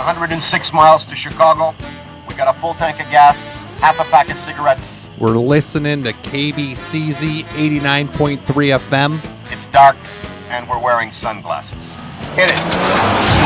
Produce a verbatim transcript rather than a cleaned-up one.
hundred six miles to Chicago. We got a full tank of gas, half a pack of cigarettes. We're listening to K B C Z eighty-nine point three F M. It's dark, and we're wearing sunglasses. Hit it.